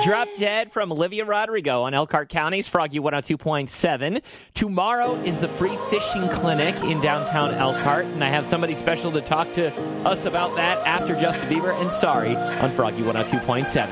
Drop Dead from Olivia Rodrigo on Elkhart County's Froggy 102.7. Tomorrow is the free fishing clinic in downtown Elkhart, and I have somebody special to talk to us about that after Justin Bieber and Sorry on Froggy 102.7.